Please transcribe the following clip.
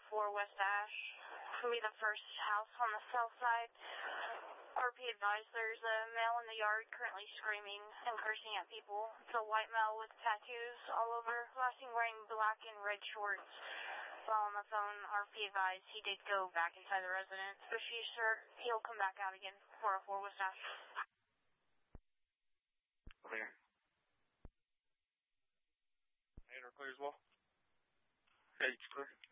404 West Ash. Can be the first house on the south side. RP advised there's a male in the yard currently screaming and cursing at people. It's a white male with tattoos all over, last seen wearing black and red shorts. While on the phone, RP advised he did go back inside the residence, but she's sure he'll come back out again. 404 West Ash. Clear. Hater clear as well. H clear.